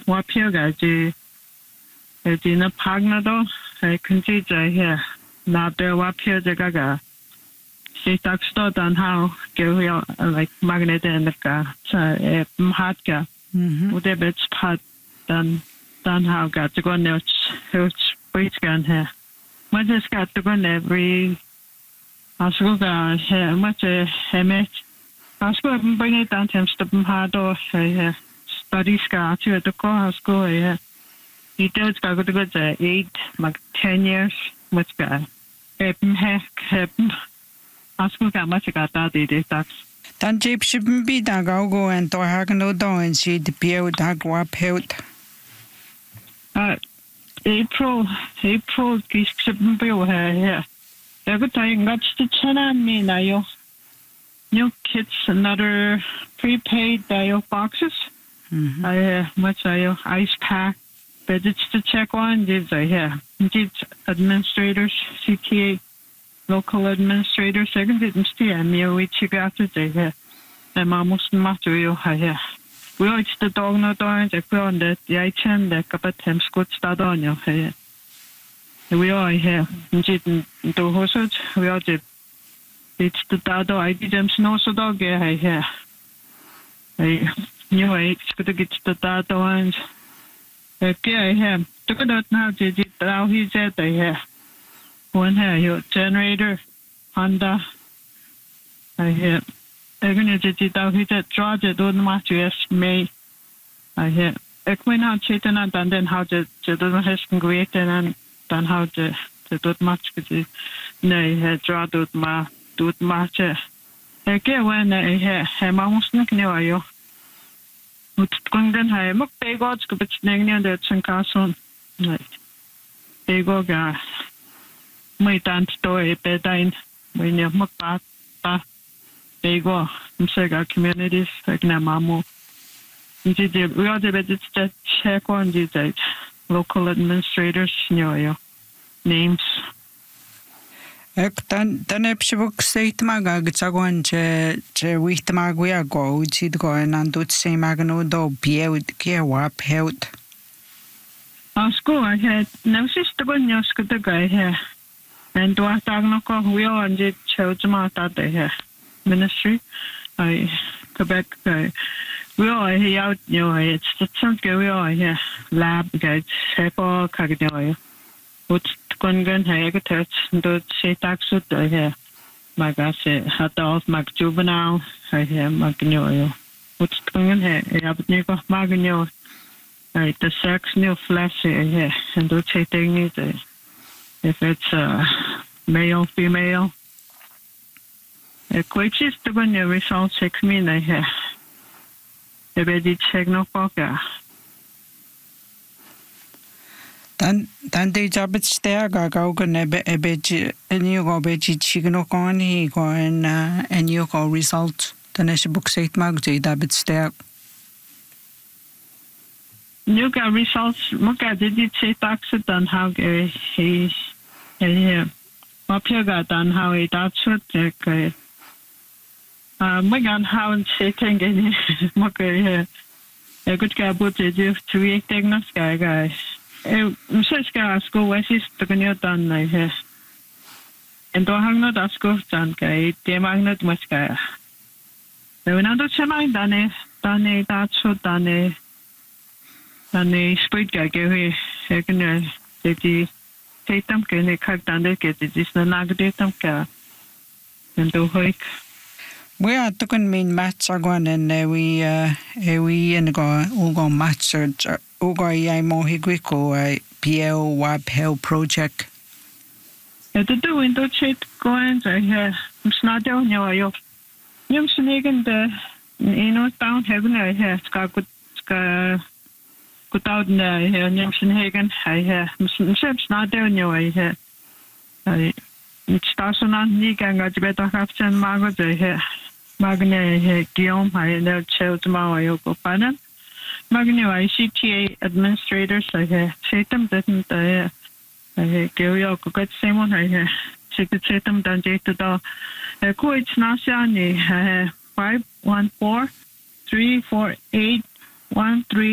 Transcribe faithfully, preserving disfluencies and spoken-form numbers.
와피어가지 에디나 파그나도 근지자해 나베 와피어제가가 시탁스도 단하오 게우요 like magnetenka sa mahatka udebets pat dan danhaw got to go now it's wait gan here what has got to go every asgoga he much hemet asgo bring it down temps to hado studies ka to the ko asgo he details ka go to go eight like ten years much guy eben he eben asgo ka much got that it tax Dan jeep shippen be da go and to hagen no do and see the pier da go pelt uh April April gis shippen be here every time got to chana me na yo new kits another prepaid dial boxes I much I ice pack but it's to check on did I here did administrators C T A local administrators second didn't see me we check after they here and almost matter you here we are the dog no door the ground that the I can the couple times good start on you here we are here didn't do horses we are the it's the dado I didn't know so dog here I knew it's good to get the dado and okay here took it out now did it now he said they here one here your generator Honda I hear even did it out he said draw the don't much yes may I hear when how cheating and then how the the don't has great and then how the the don't much because no draw don't ma don't much okay when I hear I'm almost not know you utkungan hai mak pego ko bitneng the chankason right pego ga my tant story bedain when you mak pa pa pego msega communities like na mamu inji de we are the best check on the local administrators know you names ek dan dan heb je ook steeds maar gewoon je je weet maar weer go ziet go en dan doet ze maar no do biel keer wap held asko I had no sister when you scoot the guy here and do I tag no ko we are on the children that here ministry I Quebec guy we are here out you know it's the chunk we are here lab guys hepo kagdo ut kungan hai ko touch do se taksut hai magase hat of mag juvenile hai magnio ut kungan hai abne ko magnio hai the sex new flesh hai and do se thing is if it's uh, male female e quite is the one you result check me na hai e be di check no poka Dan dan de job stær ga ga go nebe ebe en you go be chigno kon hi go en en you go result dan is book seit mag de da bit stær you got results look at did it say tax dan how he he mapia ga dan how it that's what okay uh my gan how and sitting in okay a good guy but you to be diagnosed guy guys så skal jeg sko hvad sidste kan jeg dan nej her en då hang noget der sko dan kan det magnet måske men når du ser mig dan er dan er der så dan er dan er sprit kan jeg jeg kan det det det tam kan jeg kan dan det det det er nok det tam kan men du høj we are talking mean match again and we uh we in go go match ugo I mo higwiko P L web help project ja det du inte chat going så här snart jag nu jag jag snegen det you know down heaven I här ska gå ska gå down där här jag snegen I här men snart jag nu I här I stationen ni kan gå bättre haft sen mago det här magne här giom här det chat ma jag på panel Magno I C T A administrators I have Chatham didn't I I give you a good same one I have Chatham done to the Kuwait Nasiani five one four three four eight one three